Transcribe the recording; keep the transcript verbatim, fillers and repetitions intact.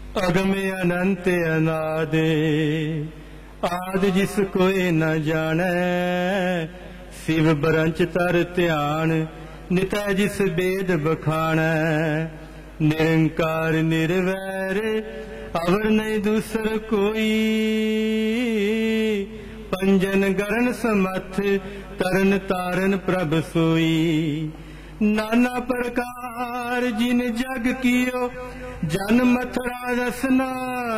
अगम अनंत अनादि आदि जिस कोई न जाने। शिव बरंच तर ध्यान नितै जिस वेद बखाणै। निरंकार निर्वैर अवर नहीं दूसर कोई। पंजन गरन समर्थ तरन तारन प्रभ सोई। नाना प्रकार जिन जग कियो जन मथुरा रसना।